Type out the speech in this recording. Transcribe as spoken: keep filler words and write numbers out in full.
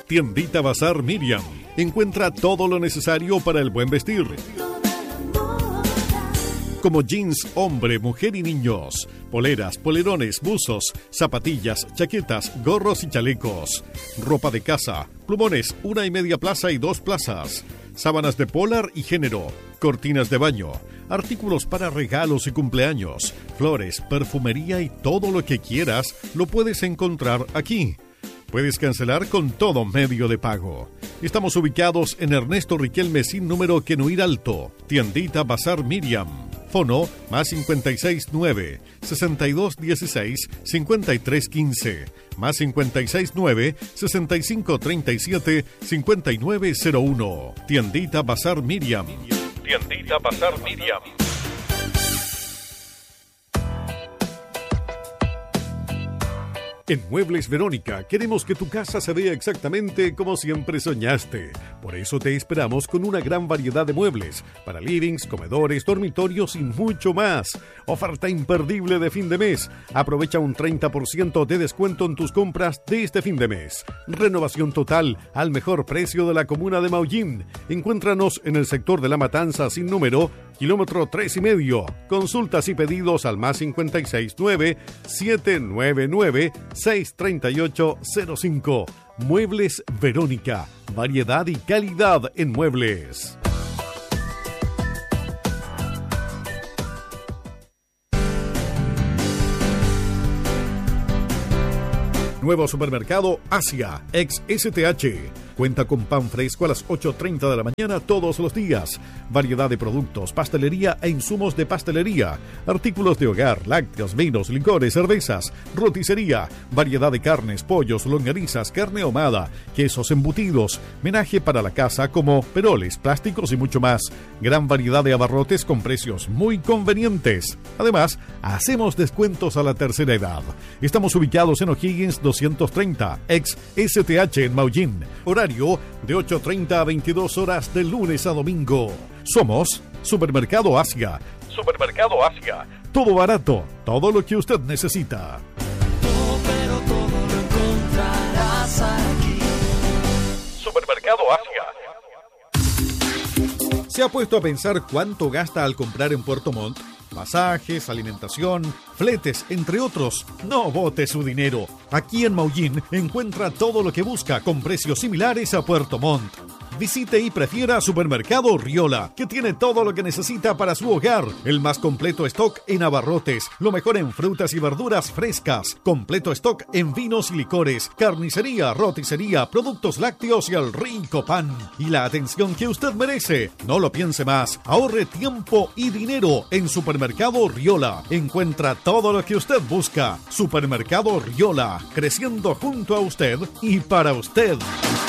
Tiendita Bazar Miriam. Encuentra todo lo necesario para el buen vestir, como jeans, hombre, mujer y niños, poleras, polerones, buzos, zapatillas, chaquetas, gorros y chalecos, ropa de casa, plumones, una y media plaza y dos plazas, sábanas de polar y género, cortinas de baño, artículos para regalos y cumpleaños, flores, perfumería y todo lo que quieras lo puedes encontrar aquí. Puedes cancelar con todo medio de pago. Estamos ubicados en Ernesto Riquelme sin número Quenuir Alto. Tiendita Bazar Miriam. Fono más cincuenta y seis nueve, sesenta y dos dieciséis, cincuenta y tres quince. Más cincuenta y seis nueve, sesenta y cinco treinta y siete, cincuenta y nueve cero uno. Tiendita Bazar Miriam. Tiendita Bazar Miriam. En Muebles Verónica queremos que tu casa se vea exactamente como siempre soñaste. Por eso te esperamos con una gran variedad de muebles para livings, comedores, dormitorios y mucho más. Oferta imperdible de fin de mes. Aprovecha un treinta por ciento de descuento en tus compras de este fin de mes. Renovación total al mejor precio de la comuna de Maullín. Encuéntranos en el sector de La Matanza sin número, kilómetro tres y medio. Consultas y pedidos al más cincuenta y seis nueve, siete nueve nueve, seis tres ocho cero cinco. Muebles Verónica. Variedad y calidad en muebles. Nuevo supermercado Asia, ex S T H. Cuenta con pan fresco a las ocho treinta de la mañana todos los días. Variedad de productos, pastelería e insumos de pastelería. Artículos de hogar, lácteos, vinos, licores, cervezas, roticería. Variedad de carnes, pollos, longanizas, carne ahumada, quesos embutidos. Menaje para la casa como peroles, plásticos y mucho más. Gran variedad de abarrotes con precios muy convenientes. Además, hacemos descuentos a la tercera edad. Estamos ubicados en O'Higgins doscientos treinta, ex S T H en Maullín. Horario de ocho treinta a veintidós horas de lunes a domingo. Somos Supermercado Asia. Supermercado Asia. Todo barato, todo lo que usted necesita. Todo, pero todo lo encontrarás aquí. Supermercado Asia. ¿Se ha puesto a pensar cuánto gasta al comprar en Puerto Montt? Pasajes, alimentación, fletes, entre otros. No bote su dinero. Aquí en Maullín encuentra todo lo que busca con precios similares a Puerto Montt. Visite y prefiera Supermercado Riola, que tiene todo lo que necesita para su hogar. El más completo stock en abarrotes, lo mejor en frutas y verduras frescas, completo stock en vinos y licores, carnicería, roticería, productos lácteos y el rico pan. Y la atención que usted merece. No lo piense más. Ahorre tiempo y dinero en Supermercado Riola. Encuentra todo lo que usted busca. Supermercado Riola, creciendo junto a usted y para usted.